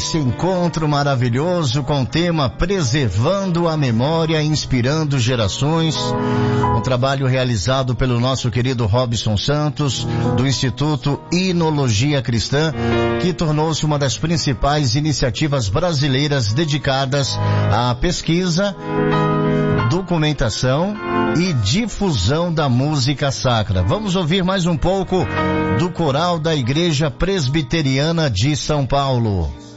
esse encontro maravilhoso com o tema Preservando a Memória, Inspirando Gerações. Um trabalho realizado pelo nosso querido Robson Santos, do Instituto Inologia Cristã, que tornou-se uma das principais iniciativas brasileiras dedicadas à pesquisa, documentação e difusão da música sacra. Vamos ouvir mais um pouco do coral da Igreja Presbiteriana de São Paulo.